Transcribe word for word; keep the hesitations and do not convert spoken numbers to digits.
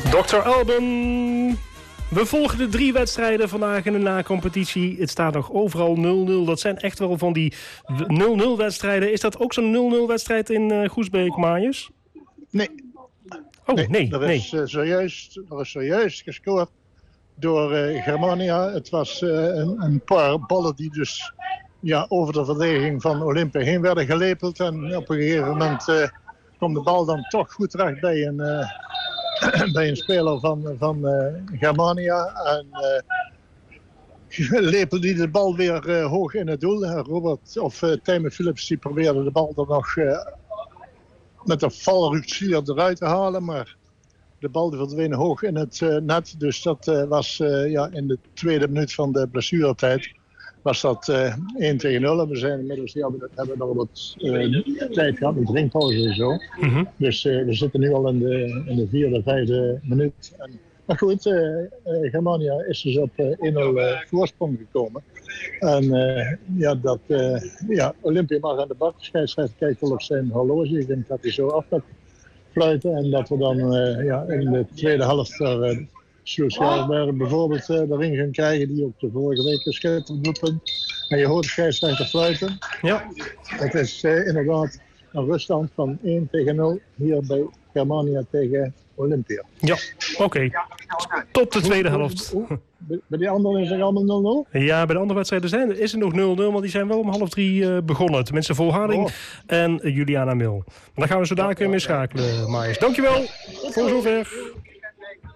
dokter Alban. We volgen de drie wedstrijden vandaag in de na-competitie. Het staat nog overal nul nul. Dat zijn echt wel van die nul nul wedstrijden. Is dat ook zo'n nul nul wedstrijd in uh, Goesbeek, Marius? Nee. Oh, nee. nee er, nee. Is, uh, zojuist, er is zojuist gescoord door uh, Germania. Het was uh, een, een paar ballen die dus ja, over de verdediging van Olympia heen werden gelepeld. En op een gegeven moment uh, kwam de bal dan toch goed terecht bij een... Uh, bij een speler van, van uh, Germania. En uh, lepelde die de bal weer uh, hoog in het doel. Robert, of uh, Tijmen Philips, die probeerde de bal er nog uh, met een valruptier eruit te halen. Maar de bal verdween hoog in het uh, net. Dus dat uh, was uh, ja, in de tweede minuut van de blessuretijd. Was dat uh, één tegen nul. En we zijn inmiddels, ja, we hebben nog wat uh, tijd gehad met drinkpauze en zo. Mm-hmm. Dus uh, we zitten nu al in de, in de vierde, vijfde minuut. En, maar goed, uh, uh, Germania is dus op uh, één nul uh, voorsprong gekomen. En uh, ja, dat uh, ja, Olympia mag aan de bak. De scheidsrechter kijkt wel op zijn horloge. Ik denk dat hij zo af gaat fluiten. En dat we dan uh, ja, in de tweede helft... Uh, Sloesjaar bijvoorbeeld uh, erin gaan krijgen, die ook de vorige week een schitterend doelpunt. En je hoort de scheidsrechter fluiten. Ja. Het is uh, inderdaad een ruststand van één tegen nul hier bij Germania tegen Olympia. Ja, oké. Okay. Tot de tweede helft. Hoe, hoe, hoe, bij die anderen is het allemaal nul nul? Ja, bij de andere wedstrijden zijn, is het nog nul nul, maar die zijn wel om half drie uh, begonnen. Tenminste, Volharding oh. en uh, Juliana Mil. Maar daar gaan we zo dadelijk weer mee schakelen, Marius. Dankjewel voor zover.